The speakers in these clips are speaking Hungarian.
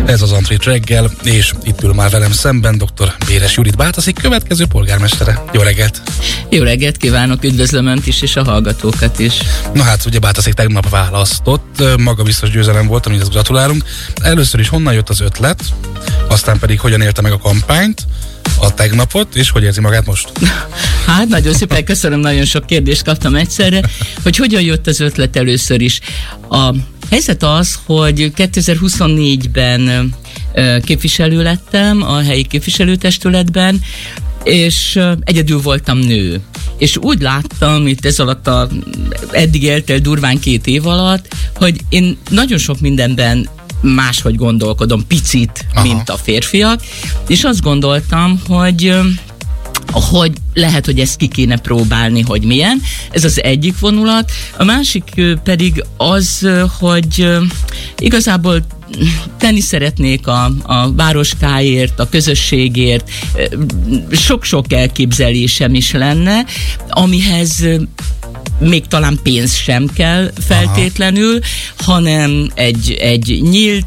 Ez az Antrit reggel, és itt ül már velem szemben dr. Béres Judit Bátaszik, következő polgármestere. Jó reggelt! Jó reggelt kívánok, üdvözlöm Önt is, és a hallgatókat is. Na hát, ugye Bátaszik tegnap választott, maga biztos győzelem volt, amit gratulálunk. Először is honnan jött az ötlet, aztán pedig hogyan élte meg a kampányt, a tegnapot, és hogy érzi magát most? Hát nagyon szépen köszönöm, nagyon sok kérdést kaptam egyszerre, hogy hogyan jött az ötlet először is. A helyzet az, hogy 2024-ben képviselő lettem a helyi képviselőtestületben, és egyedül voltam nő. És úgy láttam itt ez alatt eddig eltelt durván 2 év alatt, hogy én nagyon sok mindenben máshogy gondolkodom, picit, mint a férfiak, és azt gondoltam, hogy lehet, hogy ezt ki kéne próbálni, hogy milyen. Ez az egyik vonulat. A másik pedig az, hogy igazából tenni szeretnék a városkáért, a közösségért. Sok-sok elképzelésem is lenne, amihez még talán pénz sem kell feltétlenül, hanem egy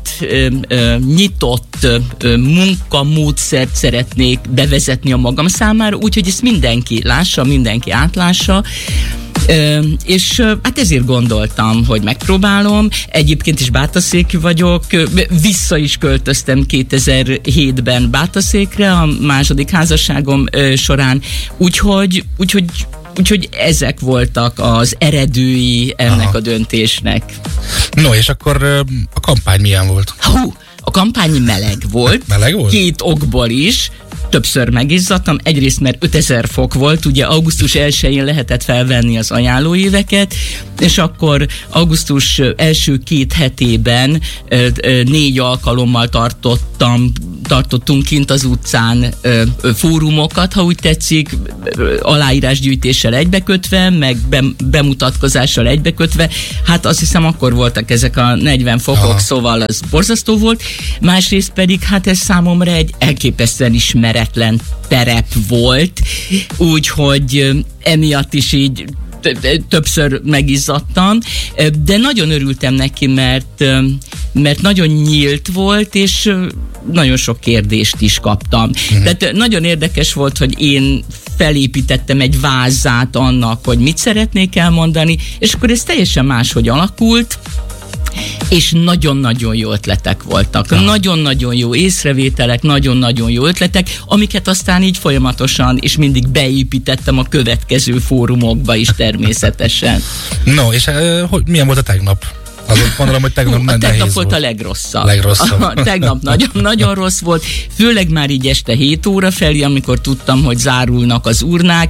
nyitott munkamódszert szeretnék bevezetni a magam számára, úgyhogy ezt mindenki lássa, mindenki átlássa. És hát ezért gondoltam, hogy megpróbálom. Egyébként is Bátaszéki vagyok, vissza is költöztem 2007-ben Bátaszékre a második házasságom során, úgyhogy ezek voltak az eredői ennek a döntésnek. No, és akkor a kampány milyen volt? A kampány meleg volt. Meleg volt? 2 okból is. Többször megizzadtam. Egyrészt, mert 5000 fok volt, ugye augusztus 1-én lehetett felvenni az ajánlóéveket, és akkor augusztus első 2 hetében 4 alkalommal tartottunk kint az utcán fórumokat, ha úgy tetszik, aláírásgyűjtéssel egybekötve, meg bemutatkozással egybekötve. Hát azt hiszem, akkor voltak ezek a 40 fokok, szóval az borzasztó volt. Másrészt pedig, hát ez számomra egy elképesztően ismeretlen terep volt, úgyhogy emiatt is így többször megizzadtam, de nagyon örültem neki, mert nagyon nyílt volt, és nagyon sok kérdést is kaptam. Tehát nagyon érdekes volt, hogy én felépítettem egy vázát annak, hogy mit szeretnék elmondani, és akkor ez teljesen máshogy alakult, és nagyon-nagyon jó ötletek voltak. Nagyon-nagyon jó észrevételek, nagyon-nagyon jó ötletek, amiket aztán így folyamatosan és mindig beépítettem a következő fórumokba is természetesen. No, és milyen volt a tegnap? Azon gondolom, hogy tegnap volt a legrosszabb. Tegnap nagyon rossz volt, főleg már így este 7 óra felé, amikor tudtam, hogy zárulnak az urnák,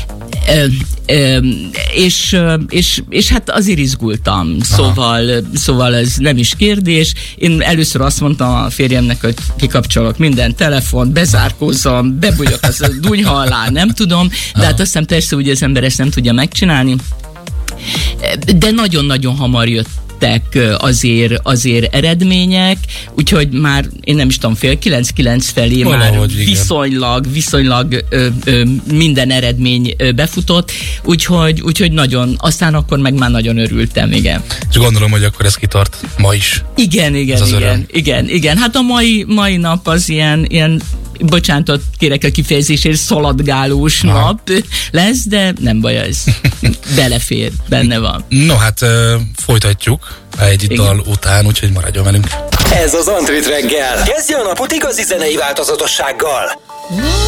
és hát azért izgultam, szóval ez nem is kérdés. Én először azt mondtam a férjemnek, hogy kikapcsolok minden telefont, bezárkózom, bebújok az dunyha alá, nem tudom, de hát aztán persze ugye az ember ezt nem tudja megcsinálni. De nagyon-nagyon hamar jöttek azért eredmények, úgyhogy már én nem is tudom, 8:30-9 felé valahogy, már viszonylag minden eredmény befutott, úgyhogy nagyon, aztán akkor meg már nagyon örültem, igen. És gondolom, hogy akkor ez kitart ma is. Igen. Hát a mai nap az ilyen bocsánatot kérek a kifejezésért, szaladgálós nap lesz, de nem baj, ez belefér, benne van. No, hát folytatjuk egy dal után, úgyhogy maradjon velünk. Ez az Antrit reggel. Kezdje a napot igazi zenei változatossággal.